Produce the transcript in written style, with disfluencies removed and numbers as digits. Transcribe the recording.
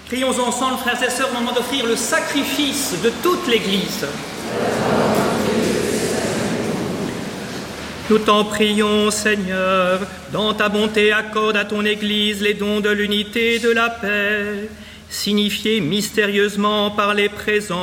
Prions ensemble, frères et sœurs, au moment d'offrir le sacrifice de toute l'Église. Nous t'en prions, Seigneur, dans ta bonté accorde à ton Église les dons de l'unité et de la paix, signifiés mystérieusement par les présents